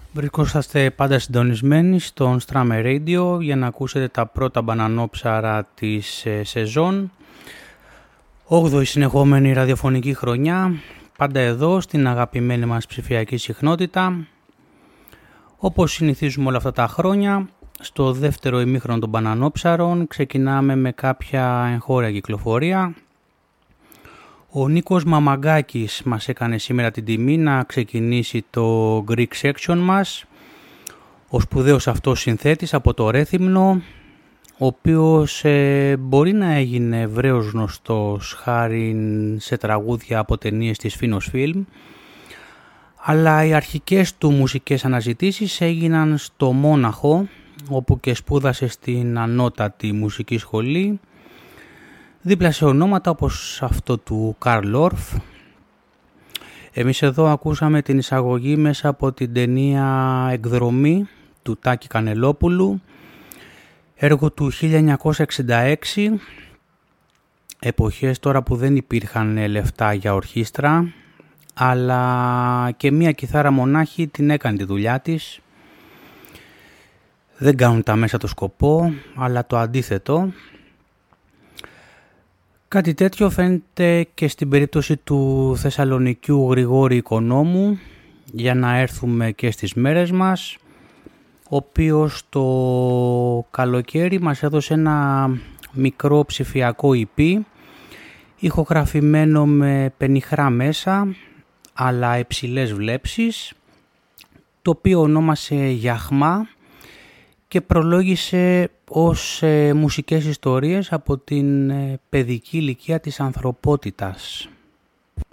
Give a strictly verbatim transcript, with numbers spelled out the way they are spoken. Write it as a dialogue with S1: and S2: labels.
S1: Βρισκόσαστε πάντα συντονισμένοι στον Strammer Radio για να ακούσετε τα πρώτα μπανανόψαρα της ε, σεζόν. όγδοη συνεχόμενη ραδιοφωνική χρονιά, πάντα εδώ στην αγαπημένη μας ψηφιακή συχνότητα. Όπως συνηθίζουμε όλα αυτά τα χρόνια, στο δεύτερο ημίχρονο των μπανανόψαρων ξεκινάμε με κάποια εγχώρια κυκλοφορία. Ο Νίκος Μαμαγκάκης μας έκανε σήμερα την τιμή να ξεκινήσει το Greek section μας. Ο σπουδαίος αυτός συνθέτης από το Ρέθυμνο, ο οποίος ε, μπορεί να έγινε ευρέως γνωστός χάρη σε τραγούδια από ταινίες της Φίνος Φιλμ, αλλά οι αρχικές του μουσικές αναζητήσεις έγιναν στο Μόναχο, όπου και σπούδασε στην ανώτατη μουσική σχολή, δίπλα σε ονόματα όπως αυτό του Καρλ Όρφ. Εμείς εδώ ακούσαμε την εισαγωγή μέσα από την ταινία «Εκδρομή» του Τάκη Κανελόπουλου, έργο του χίλια εννιακόσια εξήντα έξι, εποχές τώρα που δεν υπήρχαν λεφτά για ορχήστρα, αλλά και μία κιθάρα μονάχη την έκανε τη δουλειά της. Δεν κάνουν τα μέσα το σκοπό, αλλά το αντίθετο. Κάτι τέτοιο φαίνεται και στην περίπτωση του Θεσσαλονικιού Γρηγόρη Οικονόμου, για να έρθουμε και στις μέρες μας, ο οποίος το καλοκαίρι μας έδωσε ένα μικρό ψηφιακό ι πι, ηχογραφημένο με πενιχρά μέσα, αλλά υψηλές βλέψεις, το οποίο ονόμασε Γιαχμά και προλόγησε ως ε, μουσικές ιστορίες από την ε, παιδική ηλικία της ανθρωπότητας.